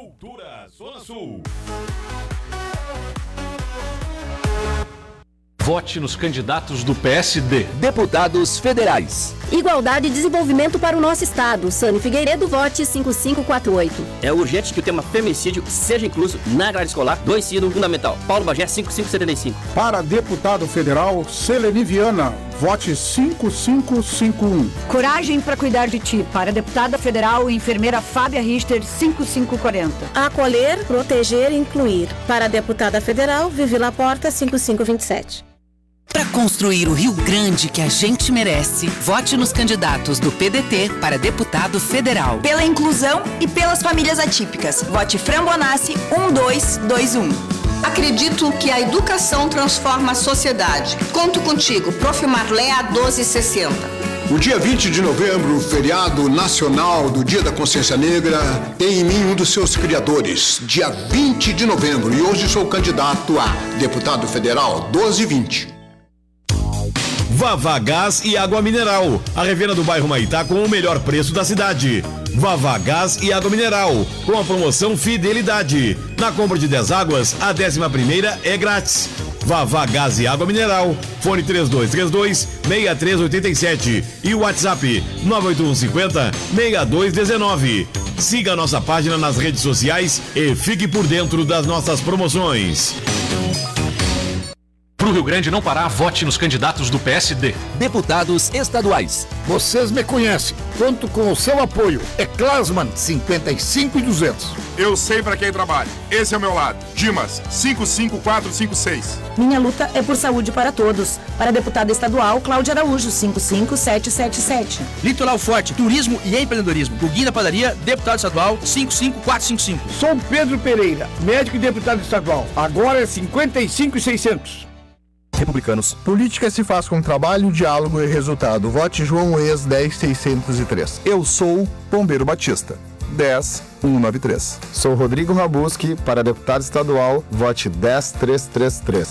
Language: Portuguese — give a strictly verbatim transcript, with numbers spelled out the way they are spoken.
Cultura Zona Sul. Vote nos candidatos do P S D. Deputados federais. Igualdade e desenvolvimento para o nosso estado. Sani Figueiredo, vote cinco cinco quatro oito. É urgente que o tema feminicídio seja incluso na grade escolar do ensino fundamental. Paulo Bagé, cinco cinco setenta e cinco. Para deputado federal, Selene Viana, vote cinco cinco cinco um. Coragem para cuidar de ti. Para deputada federal, enfermeira Fábia Richter, cinco cinco quarenta. Acolher, proteger e incluir. Para deputada federal, Vivi Laporta, cinco cinco vinte e sete. Para construir o Rio Grande que a gente merece, vote nos candidatos do P D T para deputado federal. Pela inclusão e pelas famílias atípicas, vote Fran Bonassi um dois dois um. Acredito que a educação transforma a sociedade. Conto contigo, Prof. Marléa doze sessenta. O dia vinte de novembro, feriado nacional do Dia da Consciência Negra, tem em mim um dos seus criadores, dia vinte de novembro, e hoje sou candidato a deputado federal doze vinte. Vavá Gás e Água Mineral, a revenda do bairro Maitá com o melhor preço da cidade. Vavá Gás e Água Mineral, com a promoção Fidelidade. Na compra de dez águas, a décima primeira é grátis. Vavá Gás e Água Mineral, fone três dois três dois, seis três oito sete e o WhatsApp nove oito um cinco zero, seis dois um nove. Siga a nossa página nas redes sociais e fique por dentro das nossas promoções. Para o Rio Grande não parar, vote nos candidatos do P S D. Deputados estaduais. Vocês me conhecem. Conto com o seu apoio. É Klasman, cinquenta e cinco e duzentos. Eu sei para quem trabalha. Esse é o meu lado. Dimas, cinco cinco quatro cinco seis. Minha luta é por saúde para todos. Para deputada estadual, Cláudia Araújo, cinco cinco sete sete sete. Litoral Forte, turismo e empreendedorismo. Guguinho da Padaria, deputado estadual, cinco cinco quatro cinco cinco. Sou Pedro Pereira, médico e deputado estadual. Agora é cinquenta e cinco e seiscentos. Republicanos. Política se faz com trabalho, diálogo e resultado. Vote João Ex dez mil seiscentos e três. Eu sou Pombeiro Batista. dez mil cento e noventa e três. Sou Rodrigo Rabuski, para deputado estadual, vote dez mil trezentos e trinta e três.